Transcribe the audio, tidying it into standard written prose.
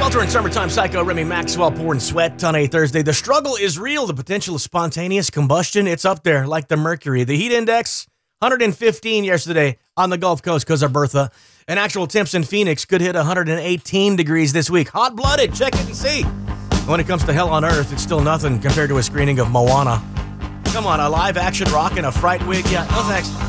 Sweltering summertime psycho Remy Maxwell pouring sweat on a Thursday. The struggle is real. The potential of spontaneous combustion, it's up there like the mercury. The heat index, 115 yesterday on the Gulf Coast because of Bertha. And actual temps in Phoenix could hit 118 degrees this week. Hot-blooded. Check it and see. When it comes to hell on earth, it's still nothing compared to a screening of Moana. Come on, a live-action rock in a fright wig? Yeah, no thanks.